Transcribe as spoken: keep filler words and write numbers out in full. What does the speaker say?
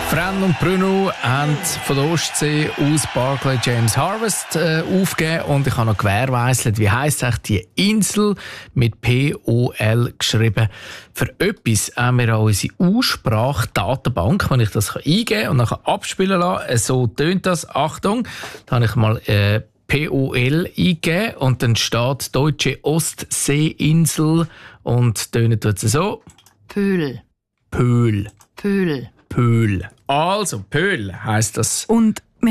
Fran und Bruno haben von der Ostsee aus Barclay James Harvest äh, aufgegeben und ich habe noch gewährleistet, wie heisst eigentlich die Insel mit P O L geschrieben. Für etwas haben wir auch unsere Aussprachdatenbank, wenn ich das eingeben kann und dann abspielen lassen. So tönt das. Achtung, da habe ich mal äh, P O L eingegeben und dann steht Deutsche Ostseeinsel und tönt es so. Pöhl. Pöhl. Pöhl. Pöhl. Also, Pöhl heisst das. Und